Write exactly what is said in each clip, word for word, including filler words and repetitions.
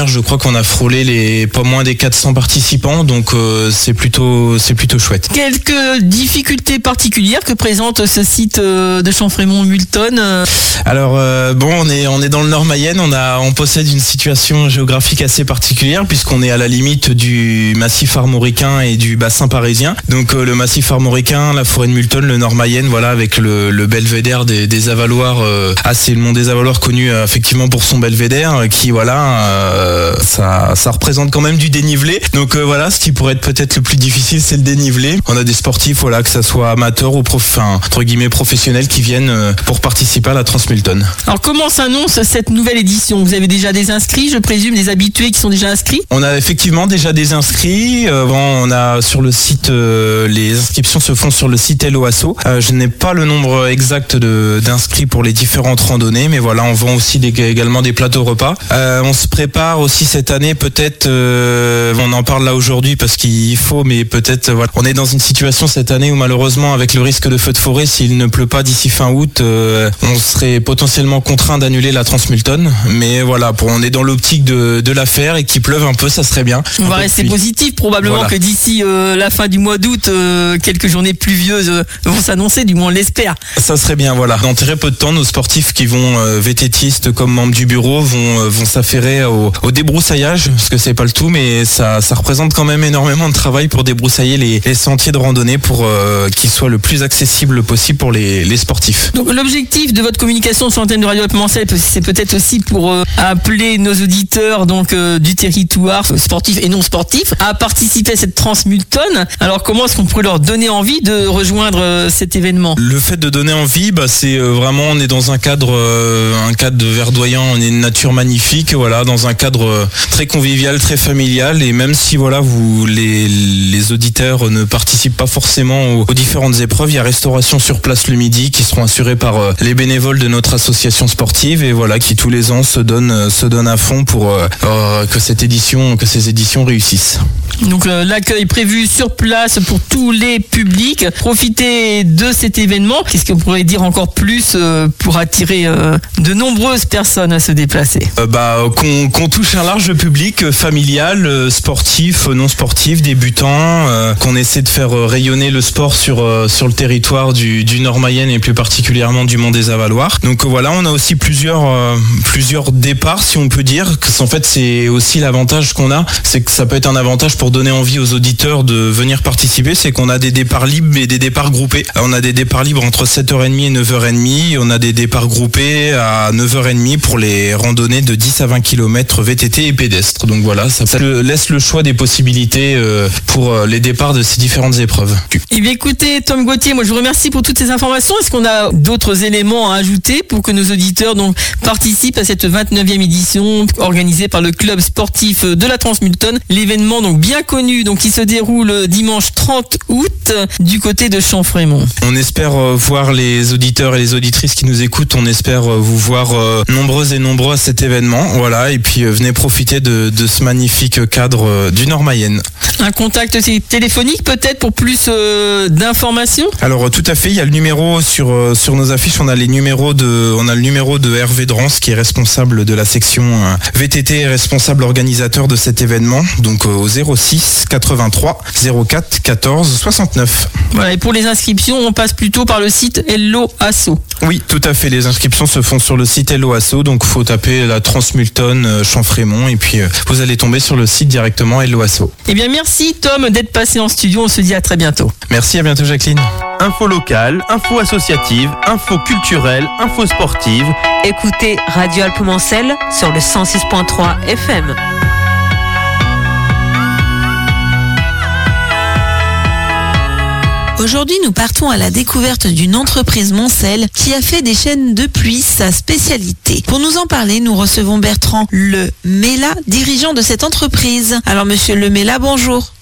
dernière, je crois qu'on a frôlé les pas moins des quatre cents participants, donc euh, c'est plutôt c'est plutôt chouette. Quelques difficultés particulières que présente ce site euh, de Champfrémont-Multonne. Euh... Alors euh, bon, on est on est dans le Nord Mayenne, on a on possède une situation géographique assez particulière puisqu'on est à la limite du massif armoricain et du bassin parisien. Donc euh, le massif armoricain, la forêt de Multonne, le Nord Mayenne, voilà, avec le, le belvédère des, des Avaloirs. Euh, ah, c'est le mont des Avaloirs connu euh, effectivement pour son belvédère, euh, qui voilà, euh, ça ça représente quand même du dénivelé. Donc euh, voilà, ce qui pourrait être peut-être le plus difficile, c'est le dénivelé. On a des sportifs, voilà, que ça soit amateurs ou prof, enfin, entre guillemets professionnels, qui viennent euh, pour participer à la Transmultonne. Alors comment s'annonce cette nouvelle édition ? Vous avez déjà des inscrits, je présume, des habitués qui sont déjà inscrits ? On a effectivement déjà des inscrits. Euh, bon, on a sur le site, euh, les inscriptions se font sur le site Hello Asso. Euh, je n'ai pas le nombre exact de, d'inscrits pour les différentes randonnées, mais voilà, on vend aussi des, également des plateaux repas. Euh, on se prépare aussi cette année, peut-être, euh, on en parle là aujourd'hui parce qu'il faut, mais peut-être, voilà, on est dans une situation cette année où malheureusement, avec le risque de feu de forêt, s'il ne pleut pas d'ici fin août, euh, on serait potentiellement contraint d'annuler la Transmultonne. Mais voilà, pour, on est dans l'optique de, de la faire, et qu'il pleuve un peu, ça serait bien. On va rester positif, probablement voilà. Que d'ici euh, la fin du mois d'août, euh, quelques journées pluvieuses euh, vont s'annoncer, du moins on l'espère. Ça serait bien, voilà. Dans très peu de temps, nos sportifs qui vont euh, vététistes comme membres du bureau vont euh, vont s'affairer au, au débroussaillage, parce que c'est pas le tout, mais ça ça représente quand même énormément de travail pour débroussailler les, les sentiers de randonnée pour euh, qu'ils soient le plus accessibles possible pour les, les sportifs. Donc l'objectif de votre communication sur l'antenne de Radio Alpes-Mancel, c'est peut-être aussi pour euh, appeler nos auditeurs donc euh, du territoire, sportifs et non sportifs, à participer à cette Transmultonne. Alors comment est-ce qu'on pourrait leur donner envie de rejoindre euh, cet événement ? Le fait de donner envie, bah, c'est euh, vraiment, on est dans un cadre, euh, un cadre verdoyant, on est une nature magnifique, voilà, dans un cadre euh, très convivial, très familial, et même si voilà, vous, les, les auditeurs ne participent pas forcément aux, aux différentes épreuves, il y a restauration sur place le midi qui seront assurés par euh, les bénévoles de notre association sportive, et voilà, qui tous les ans se donnent, euh, se donnent à fond pour euh, euh, que cette édition, que ces éditions réussissent. Donc euh, l'accueil prévu sur place pour tous les publics. Profitez de cet événement. Qu'est-ce que vous pourriez dire encore plus euh, pour attirer euh, de nombreuses personnes à se déplacer ? euh, bah, qu'on, qu'on touche un large public euh, familial, euh, sportif, euh, non sportif, débutant, euh, qu'on essaie de faire euh, rayonner le sport sur euh, sur le territoire du, du Nord Mayenne et plus particulièrement du Mont des Avaloirs. Donc euh, voilà, on a aussi plusieurs euh, plusieurs départs, si on peut dire. Que, en fait, c'est aussi l'avantage qu'on a, c'est que ça peut être un avantage pour donner envie aux auditeurs de venir participer, c'est qu'on a des départs libres et des départs groupés. On a des départs libres entre sept heures trente et neuf heures trente, on a des départs groupés à neuf heures trente pour les randonnées de dix à vingt kilomètres V T T et pédestres. Donc voilà, ça, ça laisse le choix des possibilités pour les départs de ces différentes épreuves. Eh bien écoutez, Tom Gauthier, moi je vous remercie pour toutes ces informations. Est-ce qu'on a d'autres éléments à ajouter pour que nos auditeurs donc participent à cette vingt-neuvième édition organisée par le club sportif de la Transmultonne, l'événement donc bien connu, donc qui se déroule dimanche trente août du côté de Champfrémont. On espère euh, voir les auditeurs et les auditrices qui nous écoutent, on espère euh, vous voir euh, nombreux et nombreux à cet événement, voilà, et puis euh, venez profiter de, de ce magnifique cadre euh, du Nord Mayenne. Un contact téléphonique peut-être pour plus euh, d'informations ? Alors tout à fait, il y a le numéro sur euh, sur nos affiches, on a les numéros de on a le numéro de Hervé Drance qui est responsable de la section euh, V T T et responsable organisateur de cet événement, donc euh, au zéro six quatre-vingt-trois zéro quatre quatorze soixante-neuf. Voilà, et pour les inscriptions, on passe plutôt par le site Hello Asso. Oui, tout à fait, les inscriptions se font sur le site Hello Asso, donc faut taper la Transmultonne euh, Champfrémont et puis euh, vous allez tomber sur le site directement Hello Asso. Eh bien merci Tom d'être passé en studio, on se dit à très bientôt. Merci, à bientôt Jacqueline. Info locale, info associative, info culturelle, info sportive. Écoutez Radio Alpes-Mancel sur le cent six point trois F M. Aujourd'hui, nous partons à la découverte d'une entreprise Moncel qui a fait des chaînes de pluie sa spécialité. Pour nous en parler, nous recevons Bertrand Lemela, dirigeant de cette entreprise. Alors, monsieur Lemela, bonjour.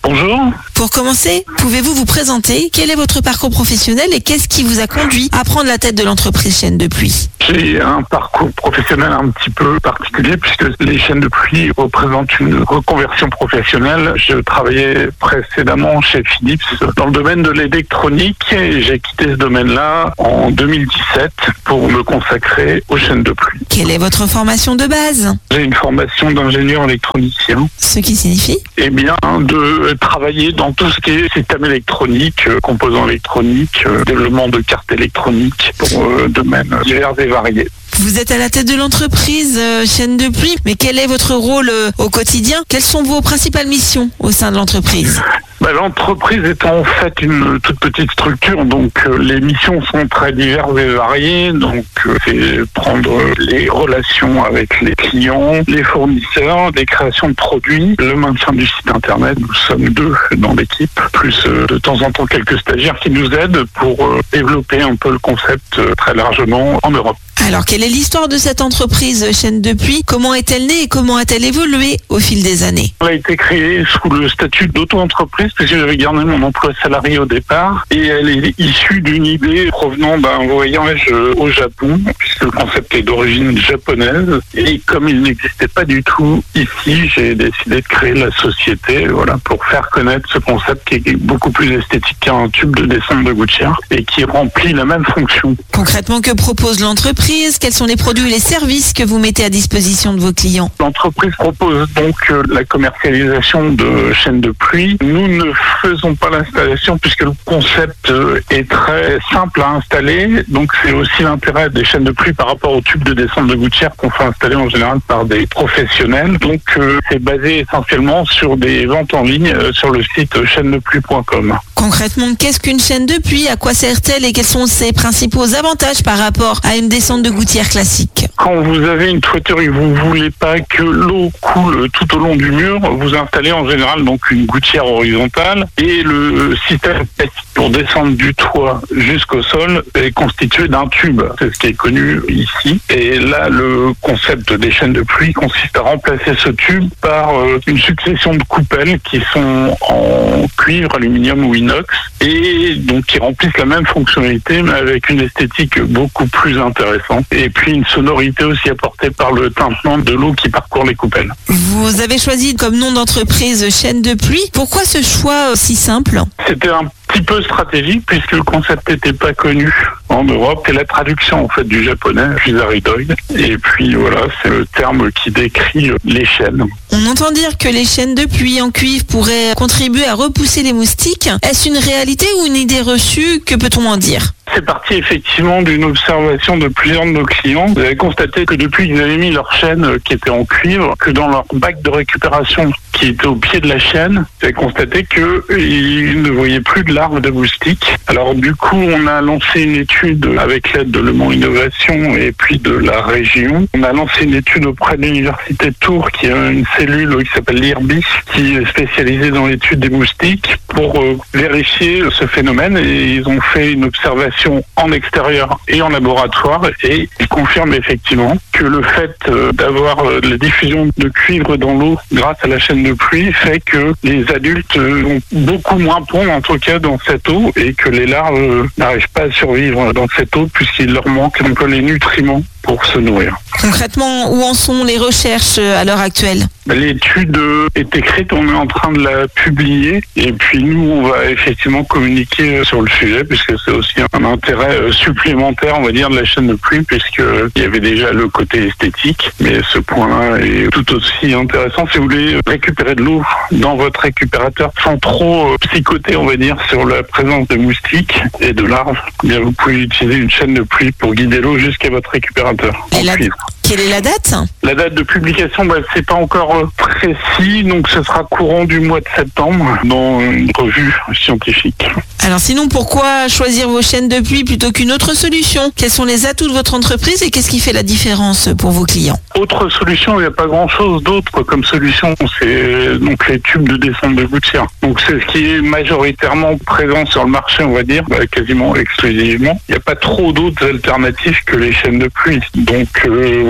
Bonjour. Pour commencer, pouvez-vous vous présenter? Quel est votre parcours professionnel et qu'est-ce qui vous a conduit à prendre la tête de l'entreprise Chaîne de Pluie? J'ai un parcours professionnel un petit peu particulier puisque les chaînes de pluie représentent une reconversion professionnelle. Je travaillais précédemment chez Philips dans le domaine de l'électronique et j'ai quitté ce domaine-là en deux mille dix-sept pour me consacrer aux chaînes de pluie. Quelle est votre formation de base? J'ai une formation d'ingénieur électronicien. Ce qui signifie? Eh bien, de travailler dans tout ce qui est système électronique, euh, composants électroniques, euh, développement de cartes électroniques pour euh, domaines divers et variés. Vous êtes à la tête de l'entreprise euh, Chaîne de Pluie, mais quel est votre rôle euh, au quotidien? Quelles sont vos principales missions au sein de l'entreprise? Bah, l'entreprise étant en fait une toute petite structure, donc euh, les missions sont très diverses et variées. Donc euh, c'est prendre les relations avec les clients, les fournisseurs, les créations de produits, le maintien du site internet. Nous sommes deux dans l'équipe, plus euh, de temps en temps quelques stagiaires qui nous aident pour euh, développer un peu le concept euh, très largement en Europe. Alors, quelle est l'histoire de cette entreprise Chaîne de Pluie? Comment est-elle née et comment a-t-elle évolué au fil des années? Elle a été créée sous le statut d'auto-entreprise puisque j'avais gardé mon emploi salarié au départ et elle est issue d'une idée provenant d'un voyage au Japon puisque le concept est d'origine japonaise et comme il n'existait pas du tout ici, j'ai décidé de créer la société voilà, pour faire connaître ce concept qui est beaucoup plus esthétique qu'un tube de descente de gouttière et qui remplit la même fonction. Concrètement, que propose l'entreprise? Quels sont les produits et les services que vous mettez à disposition de vos clients? L'entreprise propose donc euh, la commercialisation de chaînes de pluie. Nous ne faisons pas l'installation puisque le concept euh, est très simple à installer. Donc c'est aussi l'intérêt des chaînes de pluie par rapport aux tubes de descente de gouttière qu'on fait installer en général par des professionnels. Donc euh, c'est basé essentiellement sur des ventes en ligne euh, sur le site chaîne de pluie point com. Concrètement, qu'est-ce qu'une chaîne de pluie? À quoi sert-elle et quels sont ses principaux avantages par rapport à une descente de gouttière classique? Quand vous avez une toiture et que vous ne voulez pas que l'eau coule tout au long du mur, vous installez en général donc une gouttière horizontale et le système pour descendre du toit jusqu'au sol est constitué d'un tube. C'est ce qui est connu ici. Et là, le concept des chaînes de pluie consiste à remplacer ce tube par une succession de coupelles qui sont en cuivre, aluminium ou inox et donc qui remplissent la même fonctionnalité mais avec une esthétique beaucoup plus intéressante. Et puis une sonorité aussi apportée par le tintement de l'eau qui parcourt les coupelles. Vous avez choisi comme nom d'entreprise Chaîne de Pluie. Pourquoi ce choix si simple? C'était un petit peu stratégique puisque le concept n'était pas connu en Europe. C'est la traduction en fait du japonais, Fusaridoid. Et puis voilà, c'est le terme qui décrit les chaînes. On entend dire que les chaînes de pluie en cuivre pourraient contribuer à repousser les moustiques. Est-ce une réalité ou une idée reçue? Que peut-on en dire? C'est parti effectivement d'une observation de plusieurs de nos clients. Vous avez constaté que depuis qu'ils avaient mis leur chaîne qui était en cuivre, que dans leur bac de récupération qui était au pied de la chaîne, vous avez constaté qu'ils ne voyaient plus de larves de moustiques. Alors du coup, on a lancé une étude avec l'aide de Le Mans Innovation et puis de la région. On a lancé une étude auprès de l'université de Tours qui a une cellule qui s'appelle l'I R B I S qui est spécialisée dans l'étude des moustiques pour euh, vérifier ce phénomène et ils ont fait une observation en extérieur et en laboratoire et ils confirment effectivement que le fait euh, d'avoir euh, la diffusion de cuivre dans l'eau grâce à la chaîne de pluie fait que les adultes euh, ont beaucoup moins pondre en tout cas dans cette eau et que les larves euh, n'arrivent pas à survivre dans cette eau puisqu'il leur manque un peu les nutriments pour se nourrir. Concrètement, où en sont les recherches à l'heure actuelle? L'étude est écrite, on est en train de la publier et puis nous on va effectivement communiquer sur le sujet puisque c'est aussi un intérêt supplémentaire on va dire de la chaîne de pluie puisqu'il y avait déjà le côté esthétique mais ce point-là est tout aussi intéressant si vous voulez récupérer de l'eau dans votre récupérateur sans trop psychoter on va dire sur la présence de moustiques et de larves. Eh bien, vous pouvez utiliser une chaîne de pluie pour guider l'eau jusqu'à votre récupérateur. Et la... Quelle est la date? La date de publication, bah, c'est pas encore précis, donc ce sera courant du mois de septembre dans une revue scientifique. Alors sinon, pourquoi choisir vos chaînes de pluie plutôt qu'une autre solution? Quels sont les atouts de votre entreprise et qu'est-ce qui fait la différence pour vos clients? Autre solution, il n'y a pas grand-chose d'autre comme solution, c'est donc les tubes de descente de gouttière. Donc c'est ce qui est majoritairement présent sur le marché, on va dire, bah, quasiment exclusivement. Il n'y a pas trop d'autres alternatives que les chaînes de pluie. Donc euh,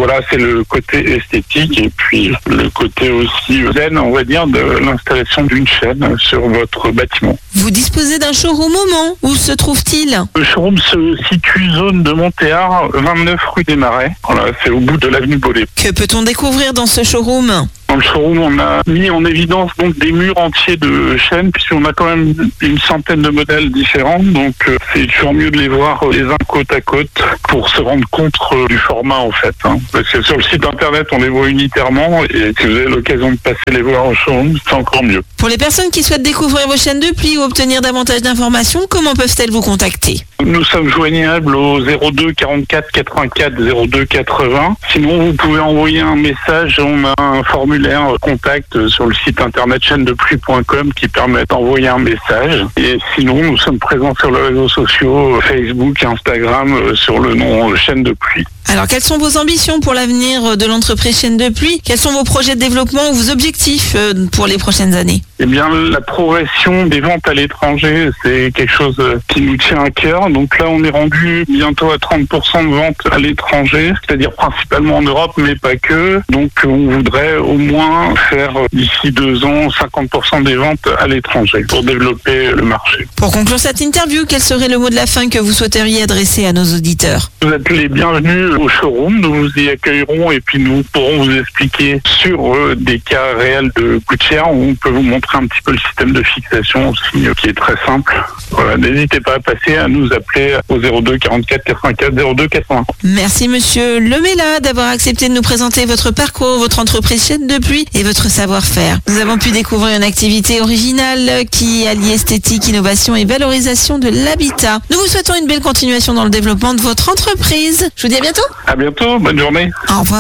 voilà, c'est le côté esthétique et puis le côté aussi zen, on va dire, de l'installation d'une chaîne sur votre bâtiment. Vous disposez d'un showroom au Mans. Où se trouve-t-il ? Le showroom se situe zone de Montéard, vingt-neuf rue des Marais. Voilà, c'est au bout de l'avenue Bollet. Que peut-on découvrir dans ce showroom ? Dans le showroom, on a mis en évidence donc des murs entiers de chaînes, puisqu'on a quand même une centaine de modèles différents. Donc euh, c'est toujours mieux de les voir les uns côte à côte pour se rendre compte euh, du format en fait. Hein. Parce que sur le site internet, on les voit unitairement et si vous avez l'occasion de passer les voir en showroom, c'est encore mieux. Pour les personnes qui souhaitent découvrir vos chaînes de pluie ou obtenir davantage d'informations, comment peuvent-elles vous contacter ? Nous sommes joignables au zéro deux quarante-quatre quatre-vingt-quatre zéro deux quatre-vingts. Sinon, vous pouvez envoyer un message. On a un formulaire contact sur le site internet chaîne de pluie point com qui permet d'envoyer un message. Et sinon, nous sommes présents sur les réseaux sociaux, Facebook, Instagram, sur le nom Chaîne de Pluie. Alors, quelles sont vos ambitions pour l'avenir de l'entreprise Chaîne de Pluie ? Quels sont vos projets de développement ou vos objectifs pour les prochaines années ? Eh bien, la progression des ventes à l'étranger, c'est quelque chose qui nous tient à cœur. Donc là, on est rendu bientôt à trente pour cent de ventes à l'étranger, c'est-à-dire principalement en Europe, mais pas que. Donc, on voudrait au moins faire d'ici deux ans cinquante pour cent des ventes à l'étranger pour développer le marché. Pour conclure cette interview, quel serait le mot de la fin que vous souhaiteriez adresser à nos auditeurs ? Vous êtes les bienvenus au showroom, nous vous y accueillerons et puis nous pourrons vous expliquer sur euh, des cas réels de gouttière où on peut vous montrer un petit peu le système de fixation aussi euh, qui est très simple. Voilà, n'hésitez pas à passer à nous appeler au zéro deux quarante-quatre quatre-vingt-quatre zéro deux quatre-vingts. Merci monsieur Lemela d'avoir accepté de nous présenter votre parcours, votre entreprise Chaîne de Pluie et votre savoir-faire. Nous avons pu découvrir une activité originale qui allie esthétique, innovation et valorisation de l'habitat. Nous vous souhaitons une belle continuation dans le développement de votre entreprise. Je vous dis à bientôt. À bientôt, bonne journée. Au revoir.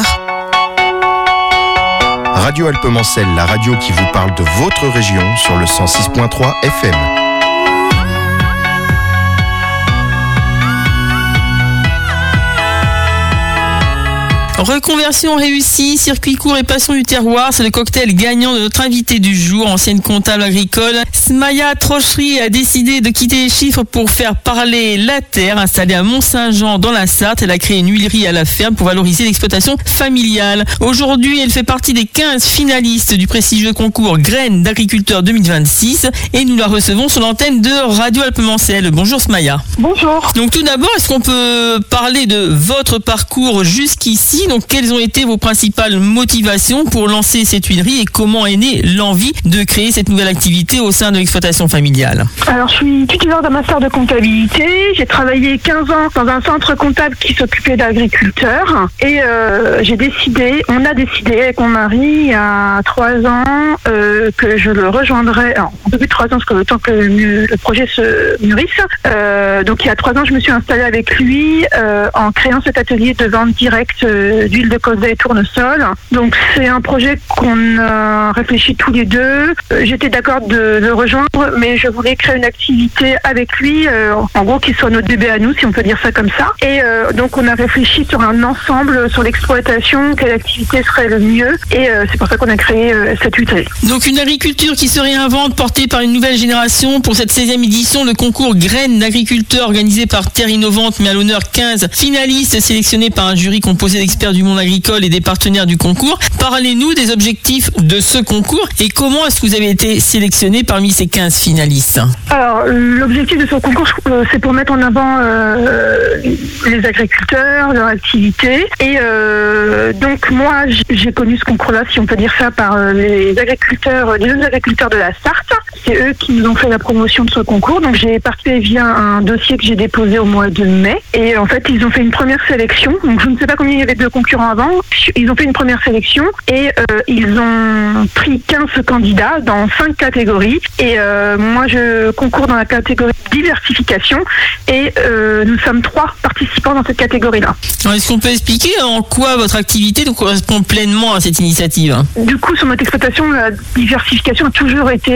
Radio Alpemancel, la radio qui vous parle de votre région sur le cent six point trois F M. Reconversion réussie, circuit court et passion du terroir, c'est le cocktail gagnant de notre invité du jour, ancienne comptable agricole. Smaya Trochery a décidé de quitter les chiffres pour faire parler la terre. Installée à Mont-Saint-Jean dans la Sarthe, elle a créé une huilerie à la ferme pour valoriser l'exploitation familiale. Aujourd'hui, elle fait partie des quinze finalistes du prestigieux concours Graines d'agriculteurs deux mille vingt-six et nous la recevons sur l'antenne de Radio Alpemancel. Bonjour Smaya. Bonjour. Donc tout d'abord, est-ce qu'on peut parler de votre parcours jusqu'ici ? Donc, quelles ont été vos principales motivations pour lancer cette huilerie et comment est née l'envie de créer cette nouvelle activité au sein de l'exploitation familiale ? Alors, je suis titulaire d'un master de comptabilité. J'ai travaillé quinze ans dans un centre comptable qui s'occupait d'agriculteurs. Et euh, j'ai décidé, on a décidé avec mon mari, il y a trois ans, euh, que je le rejoindrais. Alors, un peu plus de trois ans, parce que le temps que le, le projet se mûrisse. Euh, donc, il y a trois ans, je me suis installée avec lui euh, en créant cet atelier de vente directe euh, d'huile de colza et tournesol. Donc c'est un projet qu'on a réfléchi tous les deux. Euh, j'étais d'accord de le rejoindre, mais je voulais créer une activité avec lui, euh, en gros qui soit notre bébé à nous, si on peut dire ça comme ça. Et euh, donc on a réfléchi sur un ensemble, sur l'exploitation, quelle activité serait le mieux. Et euh, c'est pour ça qu'on a créé euh, cette huilerie. Donc une agriculture qui se réinvente, portée par une nouvelle génération pour cette seizième édition, le concours Graines d'agriculteurs organisé par Terre Innovante, met à l'honneur quinze finalistes sélectionnés par un jury composé d'experts du monde agricole et des partenaires du concours. Parlez-nous des objectifs de ce concours et comment est-ce que vous avez été sélectionné parmi ces quinze finalistes ? Alors, l'objectif de ce concours, c'est pour mettre en avant euh, les agriculteurs, leur activité. Et euh, donc, moi, j'ai connu ce concours-là, si on peut dire ça, par les agriculteurs, les jeunes agriculteurs de la Sarthe. C'est eux qui nous ont fait la promotion de ce concours. Donc, j'ai participé via un dossier que j'ai déposé au mois de mai. Et en fait, ils ont fait une première sélection. Donc, je ne sais pas combien il y avait de concurrents avant. Ils ont fait une première sélection et euh, ils ont pris quinze candidats dans cinq catégories. Et euh, moi, je concours dans la catégorie diversification et euh, nous sommes trois participants dans cette catégorie-là. Alors, est-ce qu'on peut expliquer en quoi votre activité correspond pleinement à cette initiative ? Du coup, sur notre exploitation, la diversification a toujours été euh,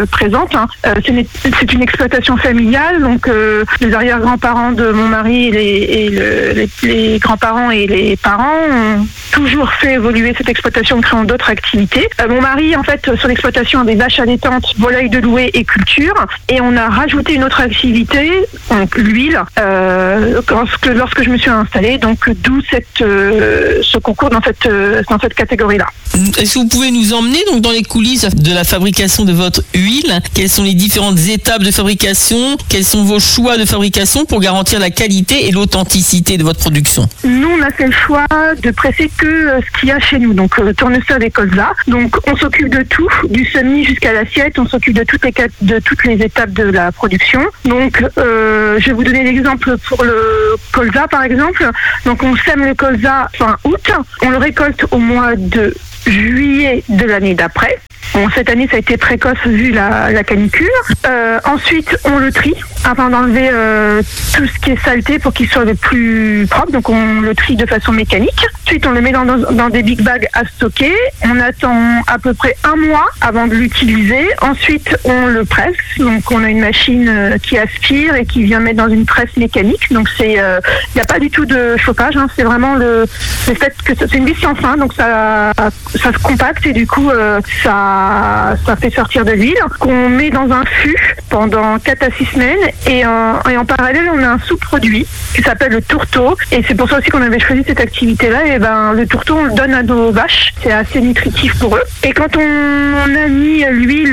présente. Hein. Euh, c'est, une, c'est une exploitation familiale, donc euh, les arrière-grands-parents de mon mari et, les, et le, les, les grands-parents et les parents ont toujours fait évoluer cette exploitation en créant d'autres activités. Euh, mon mari, en fait, sur l'exploitation des vaches allaitantes, volailles de louée et culture, et on a rajouté une autre activité, donc l'huile, euh, lorsque, lorsque je me suis installée, donc d'où cette, euh, ce concours dans cette, euh, dans cette catégorie-là. Est-ce que vous pouvez nous emmener donc dans les coulisses de la fabrication de votre huile? Quelles sont les différentes étapes de fabrication? Quels sont vos choix de fabrication pour garantir la qualité et l'authenticité de votre production? Nous, on a fait le choix de presser que euh, ce qu'il y a chez nous, donc euh, tournesol et colza. Donc, on s'occupe de tout, du semis jusqu'à l'assiette. On s'occupe de toutes les de toutes les étapes de la production. Donc, euh, je vais vous donner l'exemple pour le colza, par exemple. Donc, on sème le colza fin août. On le récolte au mois de juillet de l'année d'après. Bon, cette année, ça a été précoce vu la, la canicule. Euh, ensuite, on le trie afin d'enlever euh, tout ce qui est saleté pour qu'il soit le plus propre. Donc, on le trie de façon mécanique. Ensuite, on le met dans, dans des big bags à stocker. On attend à peu près un mois avant de l'utiliser. Ensuite, on le presse. Donc, on a une machine qui aspire et qui vient mettre dans une presse mécanique. Donc, c'est, il euh, n'y a pas du tout de chauffage. Hein. C'est vraiment le, le fait que c'est une vis sans fin. Donc, ça, ça se compacte et du coup, euh, ça ça fait sortir de l'huile qu'on met dans un fût pendant quatre à six semaines et en, et en parallèle on a un sous-produit qui s'appelle le tourteau et c'est pour ça aussi qu'on avait choisi cette activité-là. Et ben le tourteau on le donne à nos vaches, c'est assez nutritif pour eux. Et quand on, on a mis l'huile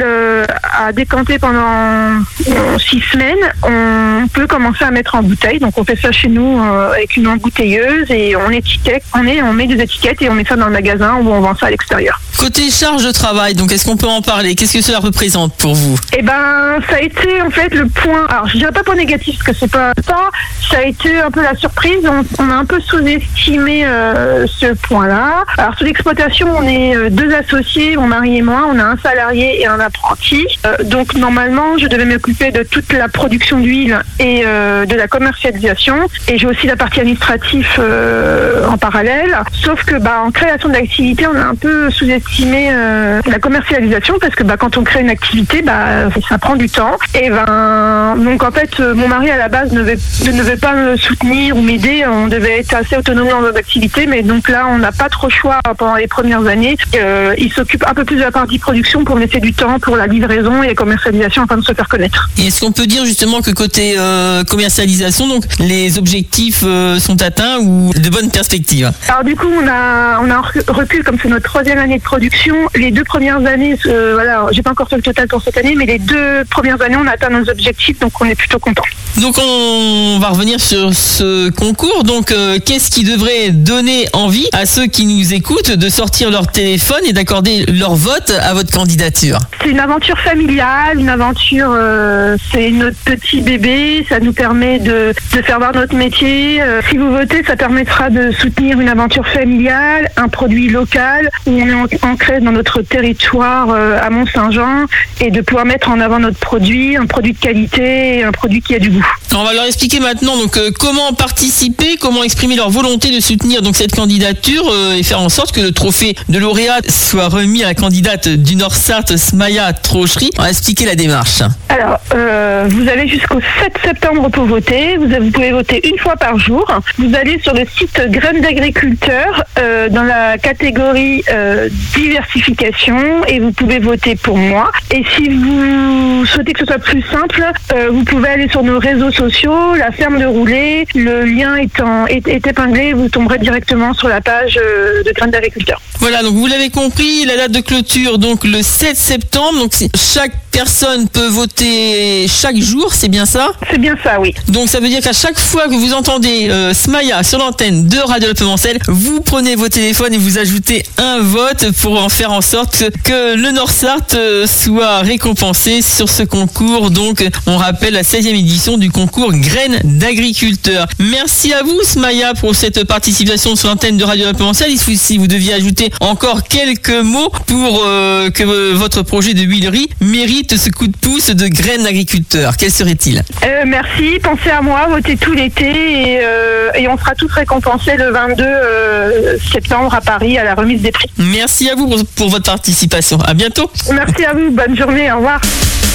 à décanter pendant six semaines, on peut commencer à mettre en bouteille. Donc on fait ça chez nous avec une embouteilleuse et on étiquette, on, est, on met des étiquettes et on met ça dans le magasin ou on vend ça à l'extérieur. Côté charge de travail, donc est-ce qu'on peut en parler? Qu'est-ce que cela représente pour vous? Eh ben, ça a été en fait le point. Alors, je dirais pas point négatif parce que c'est pas ça. Ça a été un peu la surprise. On, on a un peu sous-estimé euh, ce point-là. Alors, sur l'exploitation, on est euh, deux associés, mon mari et moi. On a un salarié et un apprenti. Euh, donc, normalement, je devais m'occuper de toute la production d'huile et euh, de la commercialisation. Et j'ai aussi la partie administrative euh, en parallèle. Sauf que, bah, en création d'activité, on a un peu sous-estimé euh, la commercialisation parce que bah, quand on crée une activité, bah, ça prend du temps. Et ben, donc en fait, mon mari à la base ne devait, ne devait pas me soutenir ou m'aider. On devait être assez autonome dans nos activités, mais donc là, on n'a pas trop le choix pendant les premières années. Euh, il s'occupe un peu plus de la partie production pour laisser du temps pour la livraison et la commercialisation afin de se faire connaître. Et est-ce qu'on peut dire justement que côté euh, commercialisation, donc les objectifs euh, sont atteints ou de bonnes perspectives? Alors du coup, on a on a un recul comme c'est notre troisième année de production. Les deux premières années, euh, voilà, j'ai pas encore fait le total pour cette année, mais les deux premières années, on a atteint nos objectifs, donc on est plutôt content. Donc on va revenir sur ce concours. Donc euh, qu'est-ce qui devrait donner envie à ceux qui nous écoutent de sortir leur téléphone et d'accorder leur vote à votre candidature? C'est une aventure familiale, une aventure, euh, c'est notre petit bébé, ça nous permet de, de faire voir notre métier. Euh, si vous votez, ça permettra de soutenir une aventure familiale, un produit local où on est ancré dans notre territoire euh, à Mont-Saint-Jean et de pouvoir mettre en avant notre produit, un produit de qualité, un produit qui a du goût. On va leur expliquer maintenant donc euh, comment participer, comment exprimer leur volonté de soutenir donc cette candidature euh, et faire en sorte que le trophée de lauréat soit remis à la candidate du Nord-Sarthe, Smaya Trochery. On va expliquer la démarche. Alors, euh, vous avez jusqu'au sept septembre pour voter. Vous, avez, vous pouvez voter une fois par jour. Vous allez sur le site Graines d'agriculteurs euh, dans la catégorie euh, diversification et vous pouvez voter pour moi. Et si vous souhaitez que ce soit plus simple, euh, vous pouvez aller sur nos réseaux sociaux, la ferme de Roulet. Le lien étant, est, est épinglé, vous tomberez directement sur la page euh, de Graines d'agriculteurs. Voilà, donc vous l'avez compris, la date de clôture, donc le sept septembre. Donc chaque personne peut voter chaque jour, c'est bien ça? C'est bien ça, oui. Donc ça veut dire qu'à chaque fois que vous entendez euh, Smaya sur l'antenne de Radio Alpemancel, vous prenez vos téléphones et vous ajoutez un vote pour en faire en sorte que le Nord-Sarthe soit récompensé sur ce concours. Donc on rappelle la seizième édition du concours Graines d'agriculteurs. Merci à vous Smaya pour cette participation sur l'antenne de Radio Alpemancel. Si vous deviez ajouter encore quelques mots pour euh, que euh, votre projet de huilerie mérite ce coup de pouce de Graines d'agriculteurs, quel serait-il? euh, Merci, pensez à moi, votez tout l'été et, euh, et on sera tous récompensés le vingt-deux euh, septembre à Paris à la remise des prix. Merci à vous pour, pour votre participation. À bientôt. Merci à vous, bonne journée, au revoir.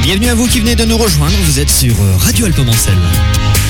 Bienvenue à vous qui venez de nous rejoindre, vous êtes sur Radio Alpemancel.